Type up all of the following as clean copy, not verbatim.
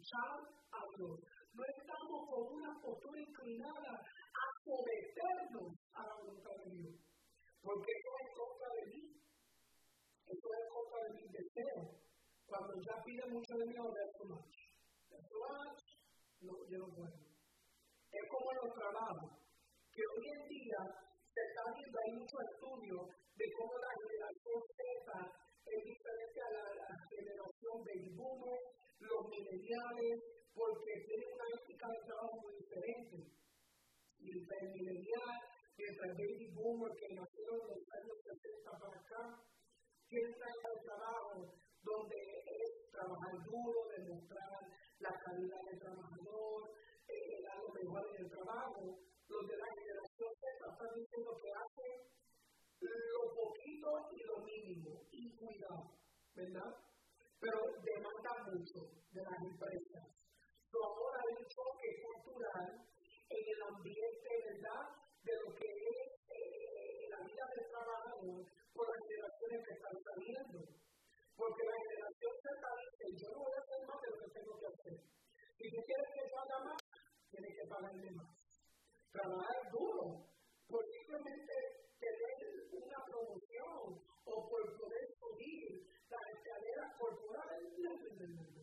escuchar a Dios. No estamos con una postura inclinada a someternos a la voluntad de Dios. Porque eso es en contra de mí. Eso es en contra de mis deseos. Cuando ya pide mucho de mí, that's too much. That's too much. No, yo no puedo. Es como en los trabajos. Que hoy en día se está viendo, hay muchos estudios de cómo la generación Z es diferente a la generación baby boomer, los millennials, porque tienen una ética de trabajo muy diferente. Y el millennial, mientras el baby boomer que nació en los años 60 para acá, tiene una ética de trabajo donde es trabajar duro, demostrar la calidad del trabajador, dar lo mejor en el trabajo. Los de la generación Z están diciendo que hacen lo poquito y lo mínimo, y cuidado, ¿verdad? Pero demanda mucho de las empresas. Ahora hay un choque cultural en el ambiente, ¿verdad?, de lo que es la vida del trabajador por las generaciones que están saliendo. Porque la generación Z dice, yo no voy a hacer más de lo que tengo que hacer. Si tú quieres que yo haga más, tienes que pagarme más. Trabajar duro, por simplemente tener una promoción o por poder subir las escaleras corporales,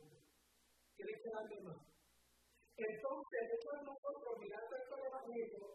tienes que darme más. Entonces, eso es nosotros mirando esto del Evangelio